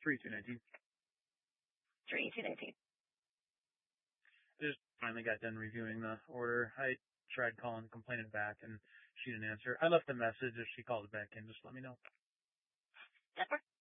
3219. 3219. Just finally got done reviewing the order. I tried calling, complaining back, and she didn't answer. I left a message. If she calls back in, just let me know. Zephyr?